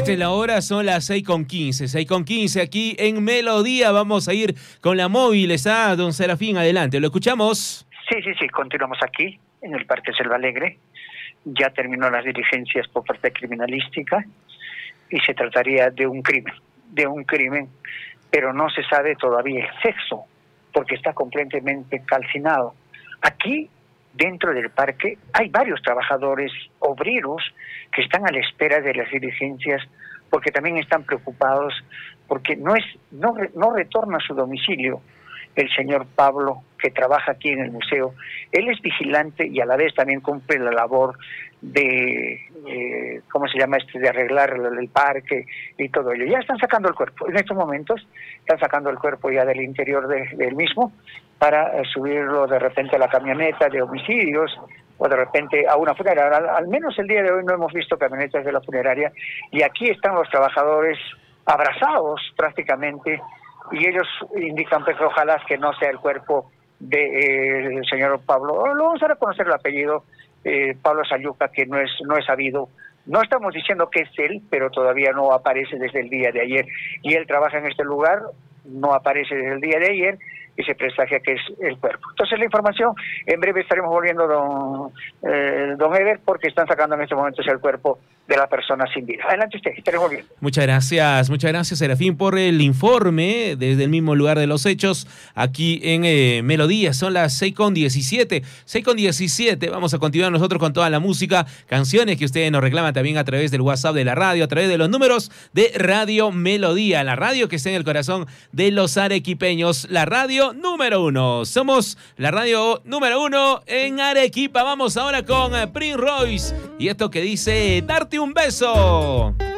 Esta es la hora, son las 6:15. 6:15 aquí en Melodía. Vamos a ir con la móvil. Está don Serafín, adelante. ¿Lo escuchamos? Sí. Continuamos aquí, en el Parque Selva Alegre. Ya terminó las diligencias por parte criminalística y se trataría de un crimen, pero no se sabe todavía el sexo, porque está completamente calcinado. Aquí, dentro del parque, hay varios trabajadores obreros que están a la espera de las diligencias, porque también están preocupados, porque no retorna a su domicilio el señor Pablo, que trabaja aquí en el museo. Él es vigilante y a la vez también cumple la labor de, de arreglar el parque y todo ello. Ya están sacando el cuerpo. En estos momentos están sacando el cuerpo ya del interior del mismo para subirlo de repente a la camioneta de homicidios o de repente a una funeraria. Al menos el día de hoy no hemos visto camionetas de la funeraria y aquí están los trabajadores abrazados prácticamente y ellos indican pues ojalá que no sea el cuerpo del señor Pablo. Lo vamos a reconocer el apellido, Pablo Sayuca, que no es sabido. No estamos diciendo que es él, pero todavía no aparece desde el día de ayer. Y él trabaja en este lugar, no aparece desde el día de ayer y se presagia que es el cuerpo. Entonces la información, en breve estaremos volviendo don Ever, porque están sacando en este momento el cuerpo de la persona sin vida. Adelante usted, estaremos volviendo. Muchas gracias, Serafín, por el informe desde el mismo lugar de los hechos, aquí en Melodía. Son las 6:17. 6:17, vamos a continuar nosotros con toda la música, canciones que ustedes nos reclaman también a través del WhatsApp de la radio, a través de los números de Radio Melodía, la radio que está en el corazón de los arequipeños, la radio número 1. Somos la radio número 1 en Arequipa. Vamos ahora con Prince Royce y esto que dice Darte un beso.